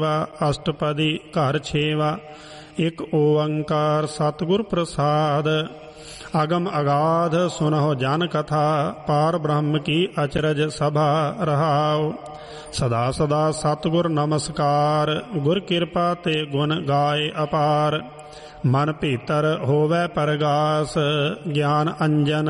ਅਸ਼ਟਪਦੀ ਘਰ ਛੇਵਾ। ਇੱਕ ਓੰਕਾਰ ਸਤਿਗੁਰ ਪ੍ਰਸਾਦ। ਅਗਮ ਅਗਾਧ ਸੁਨਹੁ ਜਨ ਕਥਾ। ਪਾਰ ਬ੍ਰਹਮ ਕੀ ਅਚਰਜ ਸਭਾ ਰਹਾਉ। ਸਦਾ ਸਦਾ ਸਤਿਗੁਰ ਨਮਸਕਾਰ। ਗੁਰ ਕਿਰਪਾ ਤੇ ਗੁਣ ਗਾਏ ਅਪਾਰ। ਮਨ ਭੀਤਰ ਹੋਵੈ ਪਰਗਾਸ। ਗਿਆਨ ਅੰਜਨ